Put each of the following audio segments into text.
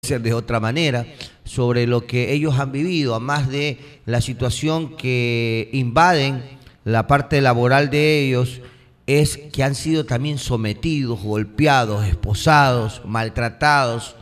ser de otra manera, sobre lo que ellos han vivido, a más de la situación que invaden la parte laboral de ellos, es que han sido también sometidos, golpeados, esposados, maltratados,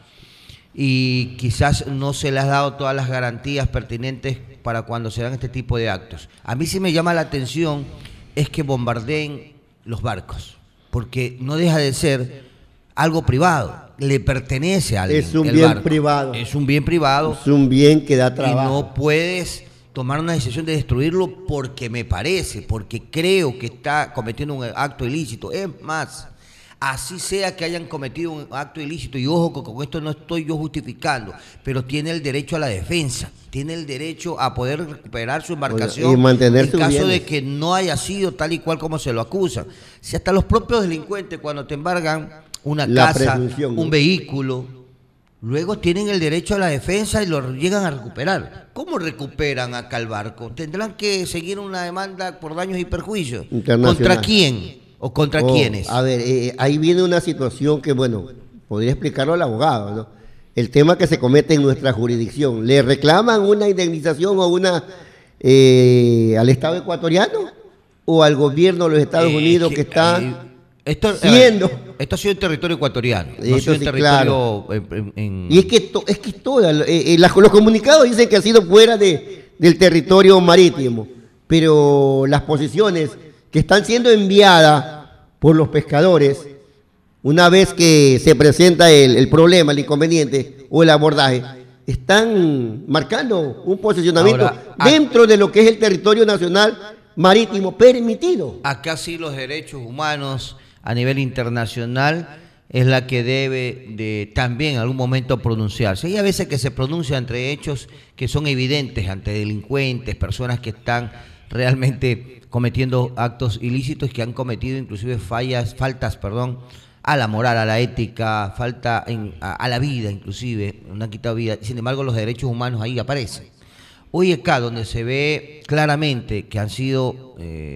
y quizás no se les ha dado todas las garantías pertinentes para cuando se dan este tipo de actos. A mí sí me llama la atención es que bombardeen los barcos, porque no deja de ser algo privado, le pertenece a alguien. Es un bien privado. Es un bien privado. Es un bien que da trabajo. Y no puedes tomar una decisión de destruirlo porque me parece, porque creo que está cometiendo un acto ilícito. Es más, así sea que hayan cometido un acto ilícito, y ojo, con esto no estoy yo justificando, pero tiene el derecho a la defensa, tiene el derecho a poder recuperar su embarcación, y mantener en sus caso bienes, de que no haya sido tal y cual como se lo acusan. Si hasta los propios delincuentes, cuando te embargan una casa, ¿no? un vehículo, luego tienen el derecho a la defensa y lo llegan a recuperar. ¿Cómo recuperan acá el barco? ¿Tendrán que seguir una demanda por daños y perjuicios? ¿Contra quién? ¿O contra quiénes? A ver, ahí viene una situación que, bueno, podría explicarlo al abogado, ¿no? El tema que se comete en nuestra jurisdicción. ¿Le reclaman una indemnización o una al Estado ecuatoriano o al gobierno de los Estados Unidos que está esto ha sido en territorio ecuatoriano, no ha sido en territorio... Claro. Y es que los comunicados dicen que ha sido fuera del territorio marítimo, pero las posiciones que están siendo enviadas por los pescadores, una vez que se presenta el problema, el inconveniente o el abordaje, están marcando un posicionamiento dentro de lo que es el territorio nacional marítimo permitido. Acá sí los derechos humanos a nivel internacional es la que debe de también en algún momento pronunciarse. Hay a veces que se pronuncia entre hechos que son evidentes, ante delincuentes, personas que están realmente cometiendo actos ilícitos, que han cometido inclusive faltas a la moral, a la ética, a la vida inclusive, no han quitado vida. Sin embargo, los derechos humanos ahí aparecen. Hoy acá donde se ve claramente que han sido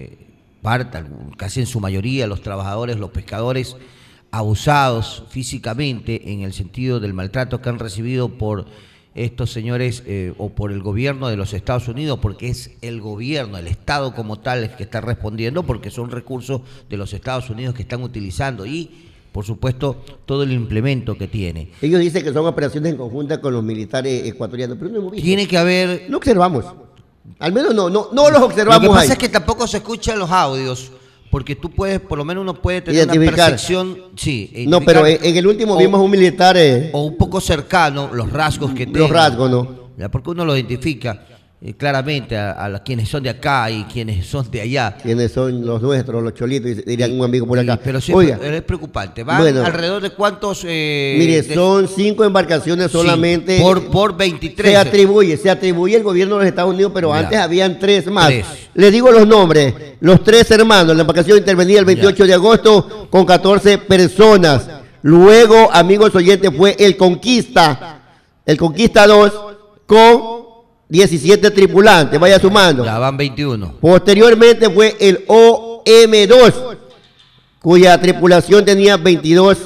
casi en su mayoría los trabajadores, los pescadores, abusados físicamente en el sentido del maltrato que han recibido por estos señores o por el gobierno de los Estados Unidos, porque es el gobierno, el Estado como tal el que está respondiendo, porque son recursos de los Estados Unidos que están utilizando y, por supuesto, todo el implemento que tiene. Ellos dicen que son operaciones en conjunta con los militares ecuatorianos, pero no hemos visto. Tiene que haber... No observamos. Al menos no los observamos. Lo que pasa es que tampoco se escuchan los audios, porque tú puedes, por lo menos uno puede tener una percepción, sí. No, pero en el último vimos un militar... o un poco cercano, los rasgos que tiene. Los rasgos, ¿no? Ya, porque uno lo identifica claramente a quienes son de acá y quienes son de allá. Quienes son los nuestros, los cholitos, diría un amigo por acá. Pero sí, oiga, es preocupante. ¿Van alrededor de cuántos? Mire, son 5 embarcaciones solamente. Sí, por 23. Se atribuye el gobierno de los Estados Unidos, pero antes habían 3 más. Les digo los nombres. Los 3 hermanos, la embarcación intervenía el 28 de agosto con 14 personas. Luego, amigos oyentes, fue el Conquista 2 con 17 tripulantes, vaya sumando. Ya van 21. Posteriormente fue el OM2, cuya tripulación tenía 22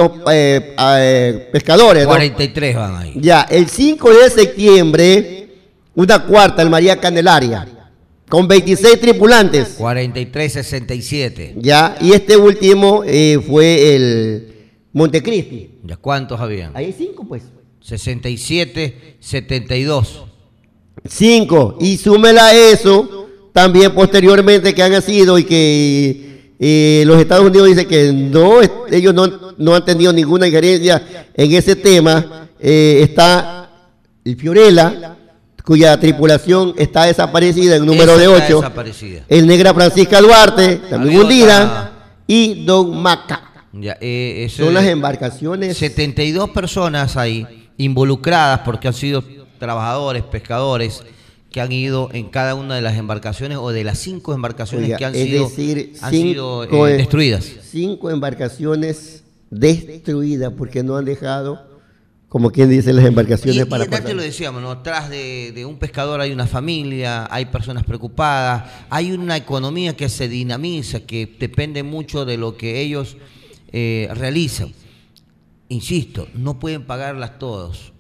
pescadores. 43 van ahí. Ya, el 5 de septiembre, una cuarta, el María Candelaria, con 26 tripulantes. 43-67. Ya, y este último fue el Montecristi. ¿Ya cuántos habían? Ahí hay 5, pues. 67-72. 5, y súmela a eso, también posteriormente que han sido y que los Estados Unidos dicen que ellos no han tenido ninguna injerencia en ese tema. Está el Fiorella, cuya tripulación está desaparecida en número de 8, el Negra Francisca Duarte, también hundida, y Don Maca. Ya, son las embarcaciones. 72 personas ahí involucradas porque han sido trabajadores, pescadores que han ido en cada una de las embarcaciones o de las 5 embarcaciones que han sido destruidas. 5 embarcaciones destruidas porque no han dejado, como quien dice, las embarcaciones para pasar. Te lo decíamos, ¿no? Atrás de un pescador hay una familia, hay personas preocupadas, hay una economía que se dinamiza, que depende mucho de lo que ellos realizan. insisto, no pueden pagarlas todos.